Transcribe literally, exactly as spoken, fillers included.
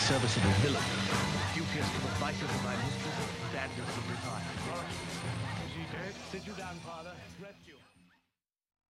serviceable villain, duteous to the vices of my mistress, dangerous to retire. Is he dead? Sit you down, father. Rest you.